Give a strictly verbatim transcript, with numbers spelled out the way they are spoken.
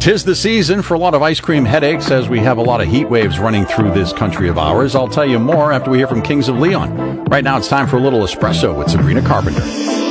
'Tis the season for a lot of ice cream headaches as we have a lot of heat waves running through this country of ours. I'll tell you more after we hear from Kings of Leon. Right now it's time for a little espresso with Sabrina Carpenter.